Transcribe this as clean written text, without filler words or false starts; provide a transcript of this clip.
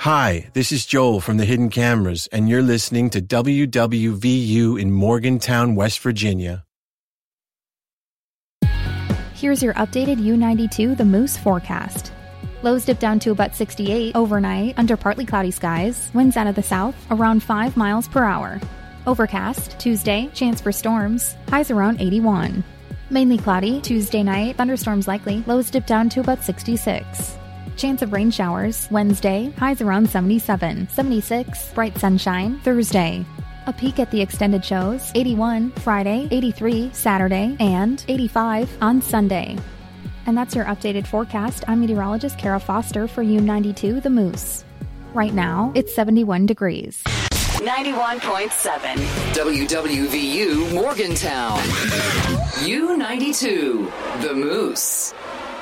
Hi, this is Joel from the Hidden Cameras, and you're listening to WWVU in Morgantown, West Virginia. Here's your updated U92 The Moose forecast. Lows dip down to about 68 overnight under partly cloudy skies. Winds out of the south around 5 miles per hour. Overcast Tuesday, chance for storms. Highs around 81. Mainly cloudy Tuesday night, thunderstorms likely. Lows dip down to about 66. Chance of rain showers Wednesday, highs around 77. 76, bright sunshine Thursday. A peek at the extended shows 81 Friday, 83 Saturday, and 85 on Sunday. And that's your updated forecast. I'm meteorologist Kara Foster for U92 The Moose. Right now, it's 71 degrees. 91.7 WWVU Morgantown. U92 The Moose.